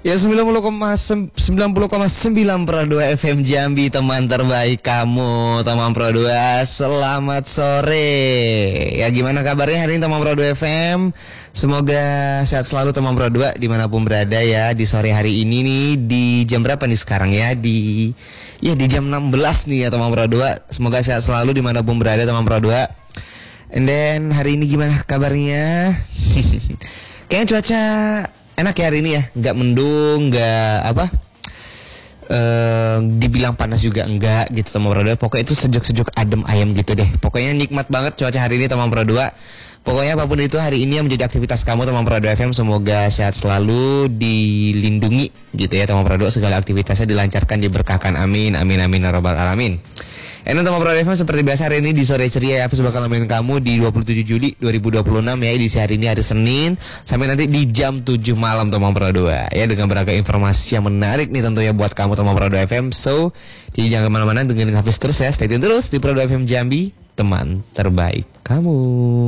Ya 90,9 Pro 2 FM Jambi, teman terbaik kamu, teman Pro 2. Selamat sore. Ya gimana kabarnya hari ini teman Pro 2 FM? Semoga sehat selalu teman Pro 2 dimanapun berada ya. Di sore hari ini nih, di jam berapa nih sekarang ya? Di jam 16 nih ya teman Pro 2. Semoga sehat selalu dimanapun berada teman Pro 2. And then hari ini gimana kabarnya? Kayaknya cuaca enak ya hari ini ya, nggak mendung, nggak dibilang panas juga enggak gitu teman Pro 2. Pokoknya itu sejuk-sejuk adem ayem gitu deh. Pokoknya nikmat banget cuaca hari ini teman Pro 2. Pokoknya apapun itu hari ini yang menjadi aktivitas kamu teman Pro 2 FM, semoga sehat selalu, dilindungi gitu ya teman Pro 2. Segala aktivitasnya dilancarkan, diberkahkan, amin amin amin ya rabbal alamin. Teman Pro 2 FM, seperti biasa hari ini di sore ceria ya, aku bakal nemenin kamu di 27 Juli 2026 ya. Edisi hari ini hari Senin sampai nanti di jam 7 malam teman Pro 2 ya, dengan beragam informasi yang menarik nih tentunya buat kamu teman Pro 2 FM. So, jadi jangan kemana-mana, dengerin habis terus ya, stay tune terus di Pro 2 FM Jambi, teman terbaik kamu.